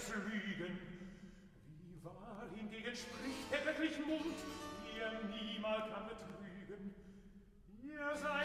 das Lügen. Wie wahr hingegen spricht der göttliche Mund, ihr niemals kann betrügen. Ihr seid